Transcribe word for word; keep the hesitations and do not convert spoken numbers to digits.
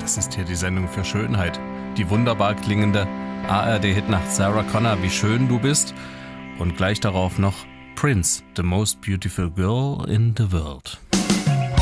Das ist hier die Sendung für Schönheit. Die wunderbar klingende A R D-Hitnacht Sarah Connor, wie schön du bist. Und gleich darauf noch Prince, The Most Beautiful Girl in the World.